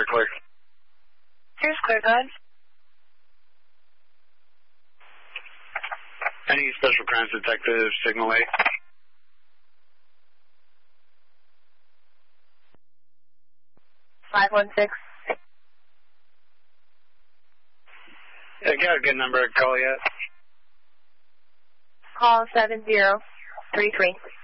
clear. Here's clear, go ahead. Any special crimes detective, signal 8. Five 1-6. Yeah, got a good number to call yet? Call 7033.